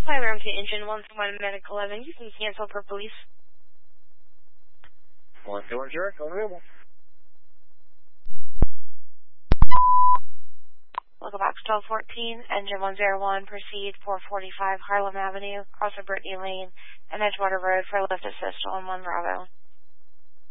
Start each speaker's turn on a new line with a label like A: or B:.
A: Fly room to engine 121 medic 11. You can cancel for police.
B: 120, available.
A: Local box 1214, engine 101, proceed 445 Harlem Avenue, cross of Brittany Lane, and Edgewater Road for lift assist on 1 Bravo.